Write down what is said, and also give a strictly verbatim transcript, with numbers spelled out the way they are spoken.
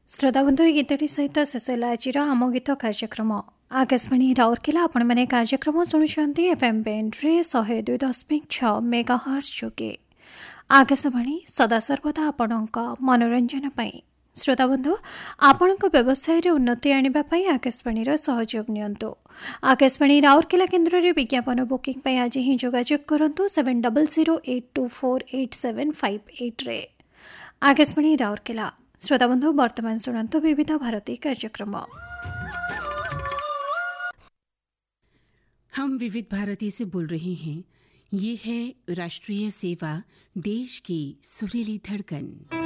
श्रोता बंधु गीतटी सहित शेष आज आम गीत कार्यक्रम आकाशवाणी राउरकेला आपण मैंने कार्यक्रम शुणुंट एफएम बैंड्रे शहे दुई दशमिक छ मेगा हर्ट्ज जोगे आकाशवाणी सदासर्वदा आपणक मनोरंजन पाई। श्रोता बंधु आपण व्यवसाय रे उन्नति आने आकाशवाणी सहयोग नियंतु। आकाशवाणी राउरकेला केन्द्र में विज्ञापन बुकिंग पाई आज ही जोगाजोग करंतु seven double zero eight to four eight seven five eight रे। आकाशवाणी राउरकेला। श्रोता बंधु वर्तमान सुनंतु विविध भारती कार्यक्रम। हम विविध भारती से बोल रहे हैं। ये है राष्ट्रीय सेवा, देश की सुरीली धड़कन।